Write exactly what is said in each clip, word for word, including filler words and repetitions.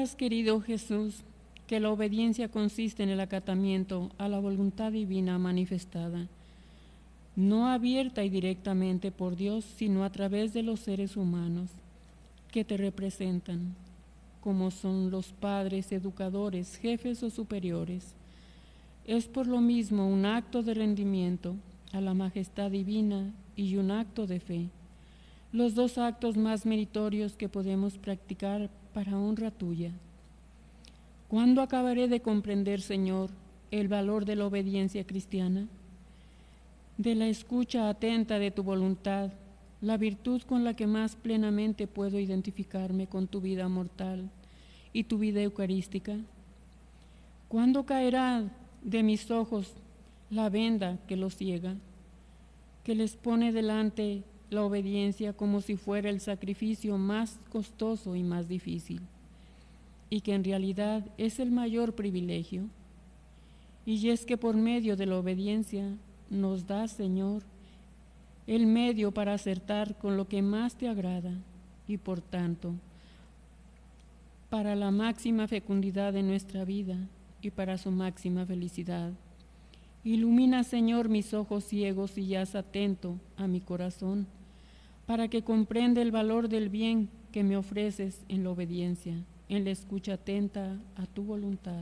has querido, Jesús, que la obediencia consiste en el acatamiento a la voluntad divina manifestada, no abierta y directamente por Dios, sino a través de los seres humanos que te representan, como son los padres, educadores, jefes o superiores. Es por lo mismo un acto de rendimiento a la majestad divina y un acto de fe, los dos actos más meritorios que podemos practicar para honra tuya. ¿Cuándo acabaré de comprender, Señor, el valor de la obediencia cristiana? De la escucha atenta de tu voluntad, la virtud con la que más plenamente puedo identificarme con tu vida mortal y tu vida eucarística. ¿Cuándo caerá de mis ojos la venda que los ciega, que les pone delante la obediencia como si fuera el sacrificio más costoso y más difícil, y que en realidad es el mayor privilegio? Y es que por medio de la obediencia nos da, Señor, el medio para acertar con lo que más te agrada y, por tanto, para la máxima fecundidad de nuestra vida y para su máxima felicidad. Ilumina, Señor, mis ojos ciegos y haz atento a mi corazón, para que comprenda el valor del bien que me ofreces en la obediencia, en la escucha atenta a tu voluntad.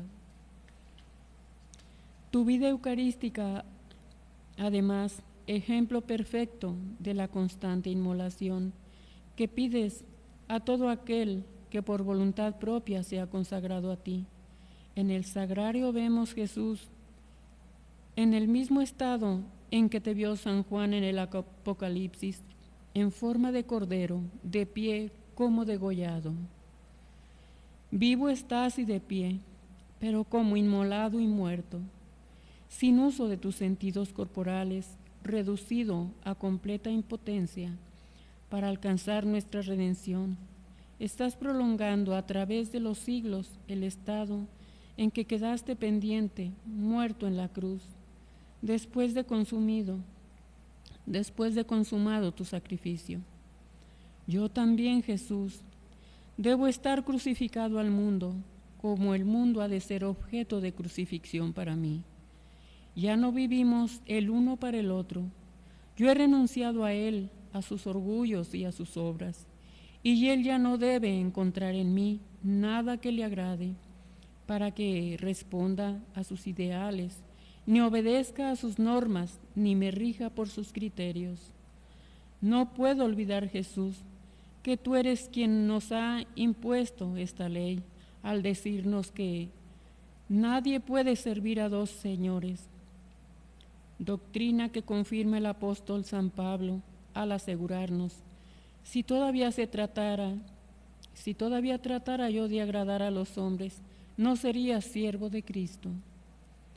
Tu vida eucarística, además, ejemplo perfecto de la constante inmolación que pides a todo aquel que por voluntad propia se ha consagrado a ti. En el sagrario vemos, Jesús, en el mismo estado en que te vio San Juan en el Apocalipsis, en forma de cordero, de pie como degollado. Vivo estás y de pie, pero como inmolado y muerto, sin uso de tus sentidos corporales, reducido a completa impotencia para alcanzar nuestra redención. Estás prolongando a través de los siglos el estado en que quedaste pendiente, muerto en la cruz, después de consumido, después de consumado tu sacrificio. Yo también, Jesús, debo estar crucificado al mundo, como el mundo ha de ser objeto de crucifixión para mí. Ya no vivimos el uno para el otro. Yo he renunciado a él, a sus orgullos y a sus obras, y él ya no debe encontrar en mí nada que le agrade, para que responda a sus ideales, ni obedezca a sus normas, ni me rija por sus criterios. No puedo olvidar, Jesús, que tú eres quien nos ha impuesto esta ley, al decirnos que nadie puede servir a dos señores, doctrina que confirma el apóstol San Pablo al asegurarnos: si todavía se tratara, si todavía tratara yo de agradar a los hombres, no sería siervo de Cristo.